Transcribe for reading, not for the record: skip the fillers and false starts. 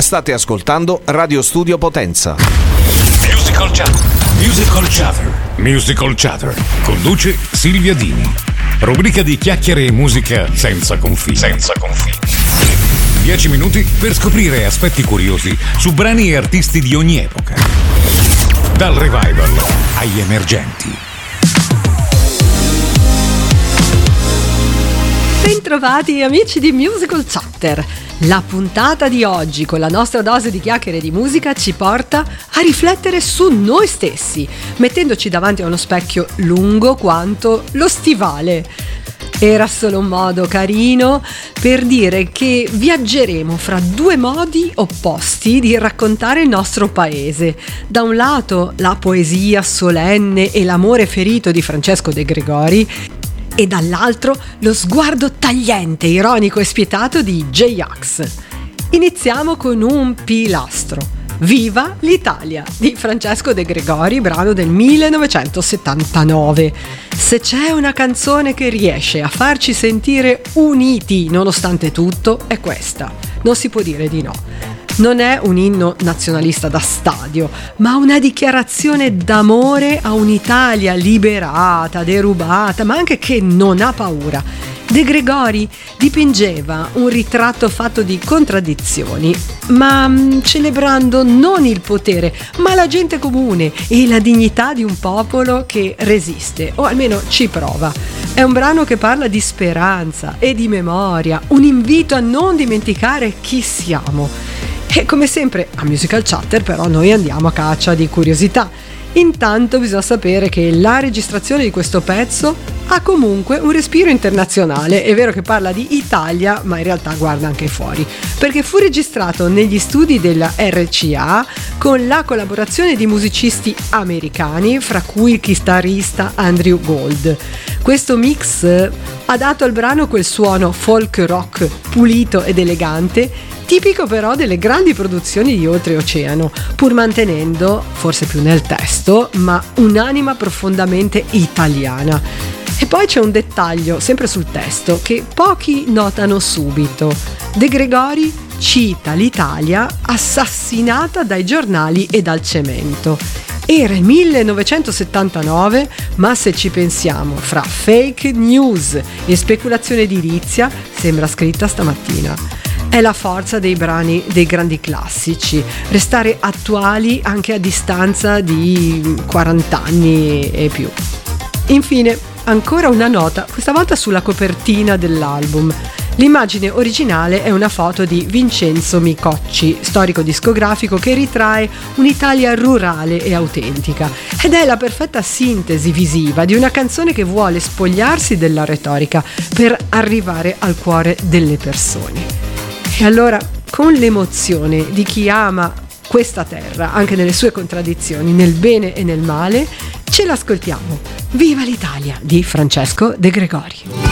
State ascoltando Radio Studio Potenza. Musical Chatter. Musical Chatter. Musical Chatter. Conduce Silvia Dini. Rubrica di chiacchiere e musica senza confini. 10 minuti per scoprire aspetti curiosi su brani e artisti di ogni epoca. Dal revival agli emergenti. Bentrovati amici di Musical Chatter. La puntata di oggi, con la nostra dose di chiacchiere di musica, ci porta a riflettere su noi stessi, mettendoci davanti a uno specchio lungo quanto lo stivale. Era solo un modo carino per dire che viaggeremo fra due modi opposti di raccontare il nostro paese. Da un lato la poesia solenne e l'amore ferito di Francesco De Gregori, e dall'altro lo sguardo tagliente, ironico e spietato di J-Ax. Iniziamo con un pilastro. Viva l'Italia di Francesco De Gregori, brano del 1979. Se c'è una canzone che riesce a farci sentire uniti nonostante tutto, è questa. Non si può dire di no. Non è un inno nazionalista da stadio, ma una dichiarazione d'amore a un'Italia liberata, derubata, ma anche che non ha paura. De Gregori dipingeva un ritratto fatto di contraddizioni, ma celebrando non il potere, ma la gente comune e la dignità di un popolo che resiste, o almeno ci prova. È un brano che parla di speranza e di memoria, un invito a non dimenticare chi siamo. E come sempre a Musical Chatter però noi andiamo a caccia di curiosità. Intanto bisogna sapere che la registrazione di questo pezzo ha comunque un respiro internazionale. È vero che parla di Italia, ma in realtà guarda anche fuori, perché fu registrato negli studi della RCA con la collaborazione di musicisti americani, fra cui il chitarrista Andrew Gold. Questo mix ha dato al brano quel suono folk rock pulito ed elegante, tipico però delle grandi produzioni di oltreoceano, pur mantenendo, forse più nel testo, ma un'anima profondamente italiana. E poi c'è un dettaglio, sempre sul testo, che pochi notano subito. De Gregori cita l'Italia assassinata dai giornali e dal cemento. Era il 1979, ma se ci pensiamo, fra fake news e speculazione edilizia, sembra scritta stamattina. È la forza dei brani dei grandi classici, restare attuali anche a distanza di 40 anni e più. Infine, ancora una nota, questa volta sulla copertina dell'album. L'immagine originale è una foto di Vincenzo Micocci, storico discografico che ritrae un'Italia rurale e autentica, ed è la perfetta sintesi visiva di una canzone che vuole spogliarsi della retorica per arrivare al cuore delle persone. E allora, con l'emozione di chi ama questa terra, anche nelle sue contraddizioni, nel bene e nel male, ce l'ascoltiamo. Viva l'Italia di Francesco De Gregori.